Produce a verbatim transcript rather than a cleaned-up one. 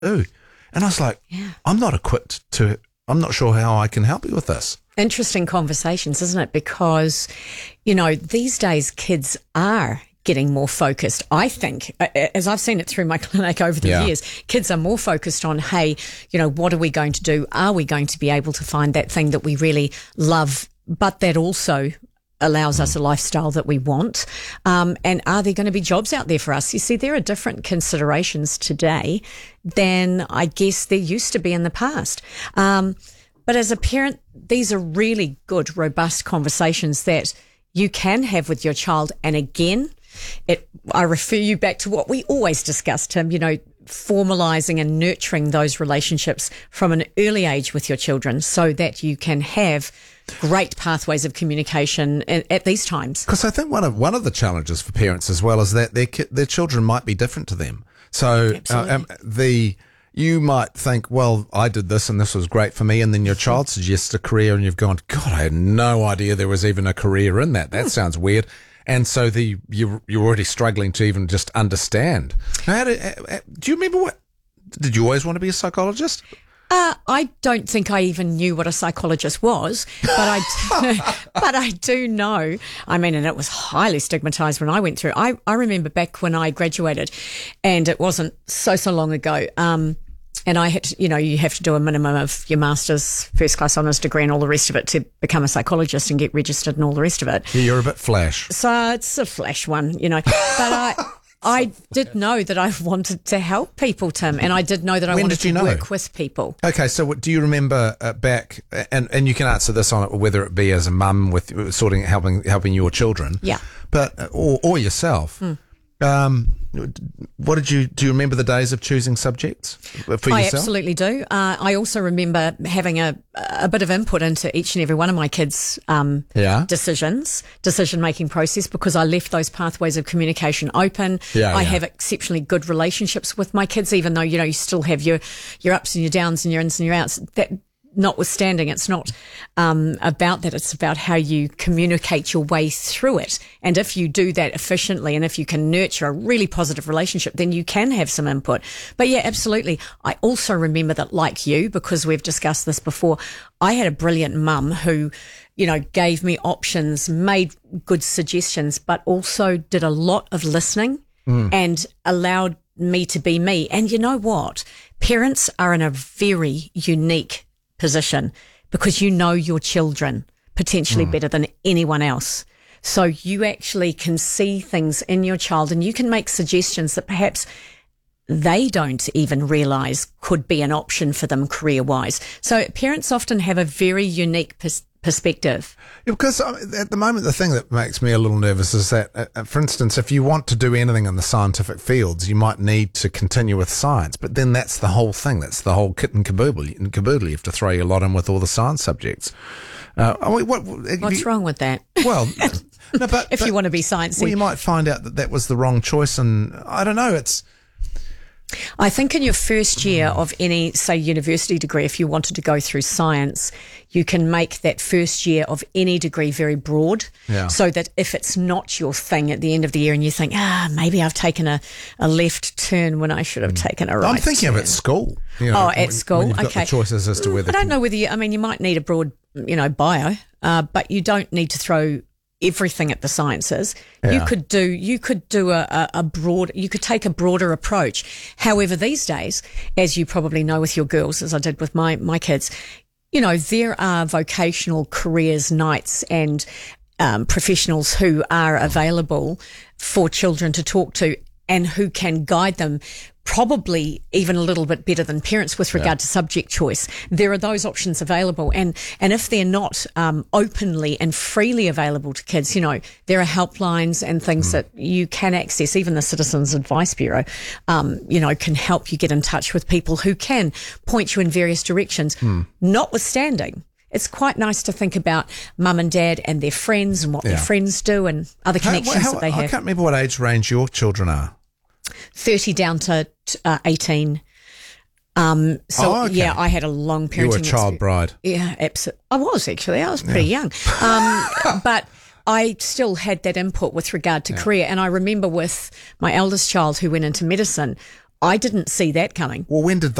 do. And I was like, Yeah. I'm not equipped to, I'm not sure how I can help you with this. Interesting conversations, isn't it? Because, you know, these days kids are getting more focused. I think, as I've seen it through my clinic over the Yeah. years, kids are more focused on, hey, you know, what are we going to do? Are we going to be able to find that thing that we really love, but that also allows us a lifestyle that we want? Um, and are there going to be jobs out there for us? You see, there are different considerations today than I guess there used to be in the past. Um, but as a parent, these are really good, robust conversations that you can have with your child. And again, it, I refer you back to what we always discuss, Tim, you know, formalizing and nurturing those relationships from an early age with your children so that you can have great pathways of communication at, at these times. Because I think one of one of the challenges for parents as well is that their ki- their children might be different to them. So uh, um, the you might think, well, I did this and this was great for me, and then your child suggests a career, and you've gone, God, I had no idea there was even a career in that. That sounds weird. And so the you you're already struggling to even just understand. How do, uh, do you remember what? Did you always want to be a psychologist? Uh, I don't think I even knew what a psychologist was, but I, but I do know. I mean, and it was highly stigmatized when I went through. I, I remember back when I graduated, and it wasn't so so long ago. Um, and I had, to, you know, you have to do a minimum of your master's, first class honours degree, and all the rest of it to become a psychologist and get registered and all the rest of it. Yeah, you're a bit flash. So it's a flash one, you know, but I. I did know that I wanted to help people, Tim, and I did know that I When wanted did you to know? work with people. Okay, so what, do you remember uh, back, and, and you can answer this on it, whether it be as a mum with sorting, helping helping your children, Yeah. but or or yourself. Mm. Um, what did you do? You remember the days of choosing subjects for yourself? I absolutely do. Uh, I also remember having a a bit of input into each and every one of my kids' um, Yeah. decisions, decision making process, because I left those pathways of communication open. Yeah, I yeah. have exceptionally good relationships with my kids, even though you know you still have your your ups and your downs and your ins and your outs. That notwithstanding, it's not um, about that. It's about how you communicate your way through it. And if you do that efficiently, and if you can nurture a really positive relationship, then you can have some input. But yeah, absolutely. I also remember that, like you, because we've discussed this before, I had a brilliant mum who, you know, gave me options, made good suggestions, but also did a lot of listening and allowed me to be me. And you know what? Parents are in a very unique position because you know your children potentially better than anyone else. So you actually can see things in your child and you can make suggestions that perhaps they don't even realise could be an option for them career-wise. So parents often have a very unique pers- perspective. Yeah, because uh, at the moment, the thing that makes me a little nervous is that, uh, for instance, if you want to do anything in the scientific fields, you might need to continue with science. But then that's the whole thing. That's the whole kit and caboodle. And caboodle. You have to throw your lot in with all the science subjects. Uh, I mean, what, What's you, wrong with that? Well, no, but if but, you want to be sciencey. well, you might find out that that was the wrong choice, and I don't know. It's I think in your first year of any, say, university degree, if you wanted to go through science, you can make that first year of any degree very broad. Yeah. So that if it's not your thing at the end of the year and you think, ah, maybe I've taken a, a left turn when I should have taken a right I'm thinking turn. of at school. You know, Oh, when- at school, when you've got okay. the choices as to whether I don't know whether you, I mean, you might need a broad, you know, bio, uh, but you don't need to throw everything at the sciences. Yeah. You could do, you could do a, a, a broad, you could take a broader approach. However, these days, as you probably know with your girls, as I did with my, my kids, you know, there are vocational careers nights and um, professionals who are available for children to talk to and who can guide them probably even a little bit better than parents with regard to subject choice. There are those options available. And, and if they're not um, openly and freely available to kids, you know, there are helplines and things mm. that you can access. Even the Citizens Advice Bureau, um, you know, can help you get in touch with people who can point you in various directions, mm. notwithstanding. It's quite nice to think about mum and dad and their friends and what Yeah. their friends do and other connections how, how, that they I have. can't remember what age range your children are. thirty down to uh, eighteen. Um, so Oh, okay. yeah, I had a long parenting. You were a child experience. bride. Yeah, absolutely. I was actually. I was pretty young. Um, but I still had that input with regard to career. And I remember with my eldest child who went into medicine, I didn't see that coming. Well, when did